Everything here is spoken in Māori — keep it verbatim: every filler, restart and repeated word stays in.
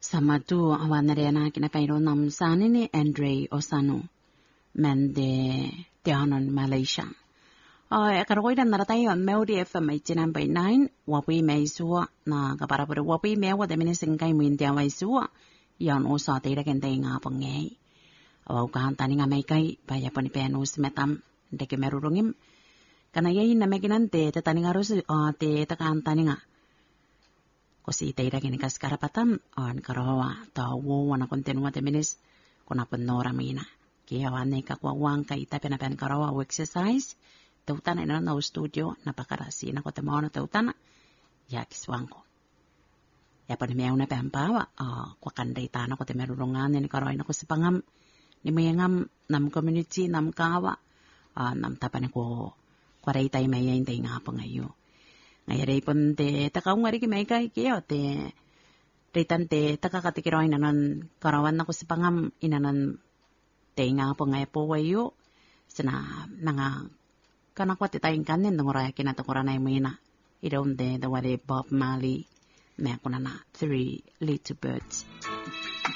sama tu awan rena kina pairo nam sanini Andre Osano men de Tianon Malaysia. Ay karoy na naratayon Melody F M eighty-nine point nine wapi may suwa na kaparapuro wapi may wada minising kay mo hindi away suwa yan usa tira kentay nga pangay. Awaw kahantani nga may kay baya po ni Penus metam deke merurungim kanayayin na may ginante tatani nga ros uh, te takahantani nga. Kasi itay ra kini kas karapatan on karawa tawo wana kontinua te minis kuna penora mina kaya wane kakwawang kay ita penapen karawa exercise tautan ina na studio napakarasi na ko te mao na tautan ya kiswang ko ya pa ni meaw na pampawa uh, kwa kanday ta na ko te merurungan ni karawa na ko sa pangam ni mayangam nam community nam kawa uh, nam tapan ko kwaray tay mayayin tay nga pa ngayo. Ngayon pun te takaw nga rin may kay kayo te ritan te takakatikiraw inanan karawan na ko sa pangam inanan te nga po nga po wayo sana nga kanakwa te tayong kanin ng oraya kinatakuran na mo yun na idaw te dawali Bob Marley may ako na na Three Little Birds.